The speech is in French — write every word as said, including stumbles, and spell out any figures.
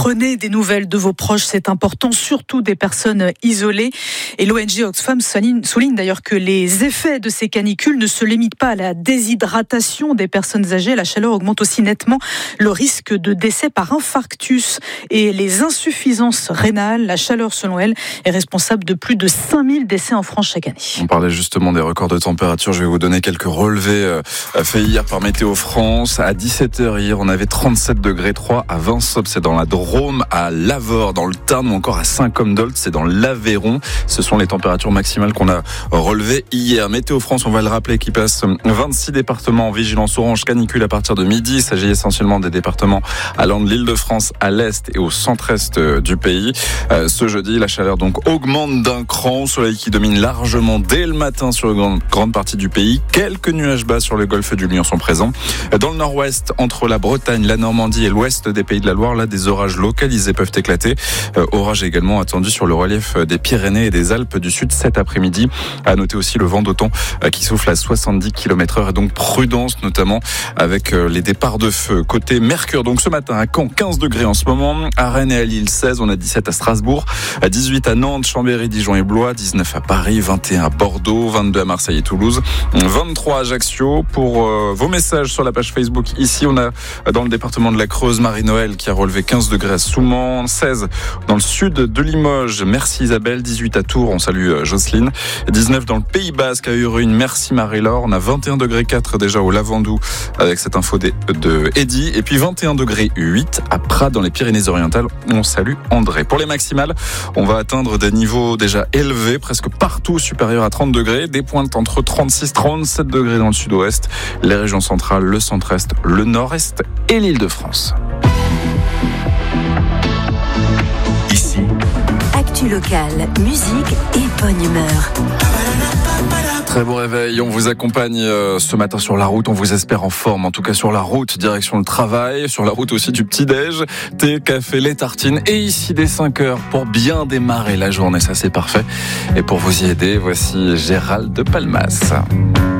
Prenez des nouvelles de vos proches, c'est important, surtout des personnes isolées. Et l'O N G Oxfam souligne, souligne d'ailleurs que les effets de ces canicules ne se limitent pas à la déshydratation des personnes âgées. La chaleur augmente aussi nettement le risque de décès par infarctus et les insuffisances rénales. La chaleur, selon elle, est responsable de plus de cinq mille décès en France chaque année. On parlait justement des records de température. Je vais vous donner quelques relevés euh, faits hier par Météo France. À dix-sept heures hier, on avait trente-sept degrés trois à Vinsob, c'est dans la Drôme, à Lavore, dans le Tarn, ou encore à Saint-Côme-d'Olt, c'est dans l'Aveyron. Ce sont les températures maximales qu'on a relevées hier. Météo France, on va le rappeler, qui passe vingt-six départements en vigilance orange canicule à partir de midi. Il s'agit essentiellement des départements allant de l'Île-de-France à l'est et au centre-est du pays. Euh, ce jeudi, la chaleur donc augmente d'un cran. Soleil qui domine largement dès le matin sur une grande, grande partie du pays. Quelques nuages bas sur le golfe du Lion sont présents. Dans le nord-ouest, entre la Bretagne, la Normandie et l'ouest des Pays de la Loire, là, des orages localisés peuvent éclater. Euh, orages également attendus sur le relief des Pyrénées et des Alpes du Sud cet après-midi. À noter aussi le vent d'automne euh, qui souffle à soixante-dix kilomètres heure, et donc prudence notamment avec euh, les départs de feu. Côté Mercure, donc ce matin à Caen, quinze degrés en ce moment. À Rennes et à Lille, seize. On a dix-sept à Strasbourg, à dix-huit à Nantes, Chambéry, Dijon et Blois, dix-neuf à Paris, vingt et un à Bordeaux, vingt-deux à Marseille et Toulouse, vingt-trois à Ajaccio. Pour euh, vos messages sur la page Facebook, ici on a dans le département de la Creuse, Marie-Noël qui a relevé quinze degrés à Soumans, seize dans le sud de Limoges, merci Isabelle, dix-huit à Tours, on salue Jocelyne, dix-neuf dans le Pays Basque à Urune, merci Marie-Laure, on a vingt et un degrés quatre déjà au Lavandou avec cette info de, de Eddy, et puis vingt et un degrés huit à Prades dans les Pyrénées-Orientales, on salue André. Pour les maximales, on va atteindre des niveaux déjà élevés, presque partout supérieurs à trente degrés, des pointes entre trente-six et trente-sept degrés dans le sud-ouest, les régions centrales, le centre-est, le nord-est et l'Île-de-France. Ici, actu locale, musique et bonne humeur. Très beau réveil, on vous accompagne ce matin sur la route, on vous espère en forme, en tout cas sur la route, direction le travail, sur la route aussi du petit-déj, thé, café, les tartines, et ici dès cinq heures pour bien démarrer la journée, ça c'est parfait. Et pour vous y aider, voici Gérald de Palmas.